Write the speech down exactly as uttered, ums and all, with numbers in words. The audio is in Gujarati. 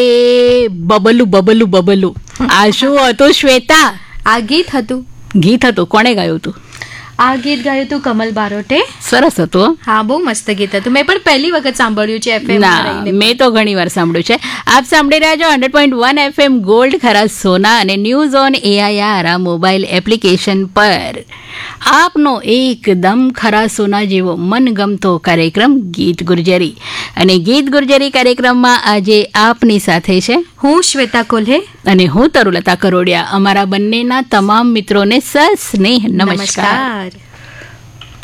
એ બબલું બબલું બબલું આ શું હતું શ્વેતા? આ ગીત હતું. ગીત હતું, કોણે ગાયું હતું? આ ગીત ગાયું હતું કમલ બારોટે. સરસ હતું. હા, બહુ મસ્ત ગીત હતું. મેં પણ પહેલી વખત સાંભળ્યું છે એફએમ. ના, મેં તો ઘણી વાર સાંભળ્યું છે. આપ સાંભળી રહ્યા છો hundred point one FM gold ખરા સોના અને ન્યૂઝ ઓન એઆઈઆર આ મોબાઈલ એપ્લિકેશન પર આપનો એકદમ ખરા સોના જેવો મનગમતો કાર્યક્રમ ગીત ગુર્જરી. અને ગીત ગુર્જરી કાર્યક્રમમાં આજે આપની સાથે છે હું શ્વેતા કોલ્હે અને હું તરુલતા કરોડિયા. અમારા બંનેના તમામ મિત્રોને સસ્નેહ નમસ્કાર.